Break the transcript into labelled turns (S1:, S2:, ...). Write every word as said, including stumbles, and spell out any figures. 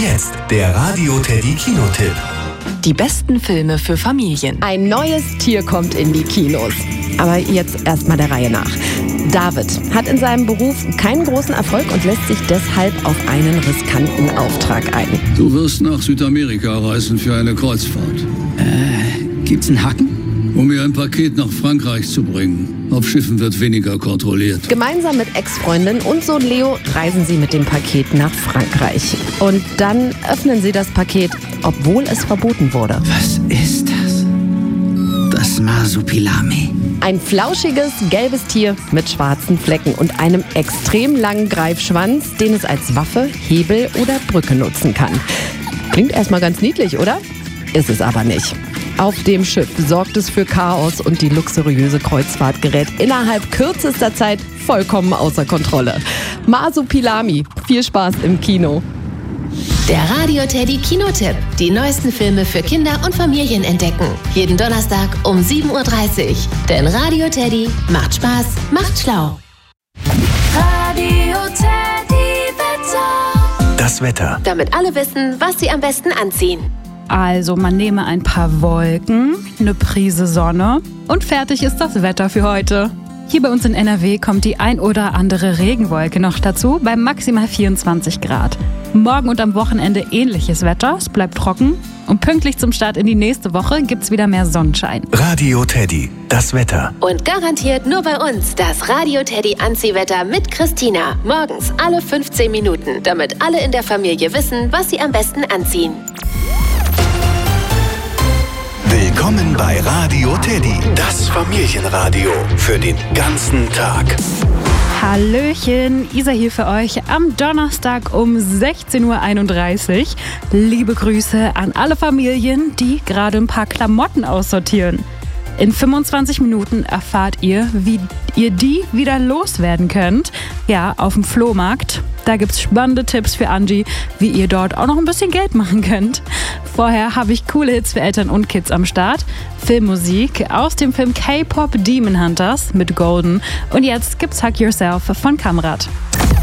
S1: jetzt der Radio Teddy Kinotipp.
S2: Die besten Filme für Familien.
S3: Ein neues Tier kommt in die Kinos. Aber jetzt erstmal der Reihe nach. David hat in seinem Beruf keinen großen Erfolg und lässt sich deshalb auf einen riskanten Auftrag ein.
S4: Du wirst nach Südamerika reisen für eine Kreuzfahrt.
S5: Äh, gibt's einen Haken?
S4: Um mir ein Paket nach Frankreich zu bringen. Auf Schiffen wird weniger kontrolliert.
S3: Gemeinsam mit Ex-Freundin und Sohn Leo reisen sie mit dem Paket nach Frankreich. Und dann öffnen sie das Paket, obwohl es verboten wurde.
S5: Was ist das? Das Marsupilami.
S3: Ein flauschiges, gelbes Tier mit schwarzen Flecken und einem extrem langen Greifschwanz, den es als Waffe, Hebel oder Brücke nutzen kann. Klingt erstmal ganz niedlich, oder? Ist es aber nicht. Auf dem Schiff sorgt es für Chaos und die luxuriöse Kreuzfahrt gerät innerhalb kürzester Zeit vollkommen außer Kontrolle. Marsupilami, viel Spaß im Kino.
S6: Der Radio Teddy Kinotipp. Die neuesten Filme für Kinder und Familien entdecken. Jeden Donnerstag um sieben Uhr dreißig. Denn Radio Teddy macht Spaß, macht schlau.
S7: Radio Teddy Wetter.
S1: Das Wetter.
S6: Damit alle wissen, was sie am besten anziehen.
S8: Also man nehme ein paar Wolken, eine Prise Sonne und fertig ist das Wetter für heute. Hier bei uns in N R W kommt die ein oder andere Regenwolke noch dazu, bei maximal vierundzwanzig Grad. Morgen und am Wochenende ähnliches Wetter, es bleibt trocken und pünktlich zum Start in die nächste Woche gibt's wieder mehr Sonnenschein.
S1: Radio Teddy, das Wetter.
S6: Und garantiert nur bei uns das Radio Teddy Anziehwetter mit Christina. Morgens alle fünfzehn Minuten, damit alle in der Familie wissen, was sie am besten anziehen.
S1: Willkommen bei Radio Teddy, das Familienradio für den ganzen Tag.
S8: Hallöchen, Isa hier für euch am Donnerstag um sechzehn Uhr einunddreißig. Liebe Grüße an alle Familien, die gerade ein paar Klamotten aussortieren. In fünfundzwanzig Minuten erfahrt ihr, wie ihr die wieder loswerden könnt. Ja, auf dem Flohmarkt. Da gibt's spannende Tipps für Angie, wie ihr dort auch noch ein bisschen Geld machen könnt. Vorher habe ich coole Hits für Eltern und Kids am Start. Filmmusik aus dem Film K-Pop Demon Hunters mit Golden. Und jetzt gibt's Hug Yourself von Kamrat.